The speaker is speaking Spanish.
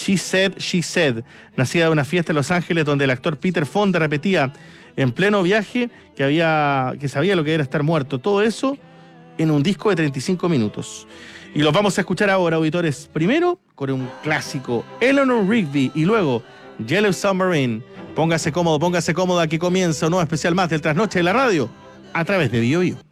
She Said, nacida de una fiesta en Los Ángeles donde el actor Peter Fonda repetía en pleno viaje que sabía lo que era estar muerto. Todo eso en un disco de 35 minutos. Y los vamos a escuchar ahora, auditores, primero con un clásico, Eleanor Rigby, y luego Yellow Submarine. Póngase cómodo, póngase cómoda, que comienza un nuevo especial más del Trasnoche de la Radio a través de BioBio.